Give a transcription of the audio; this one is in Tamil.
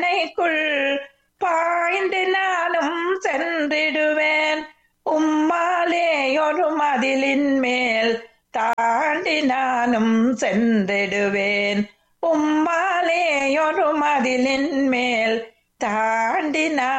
அணைக்குள் பாய்ந்து நானும் சென்றிடுவேன். உம்மாலே ஒரு மதிலின் மேல் தாண்டி நானும் சென்றிடுவேன். உம்மாலே ஒரு மதிலின் மேல் தாண்டி நான்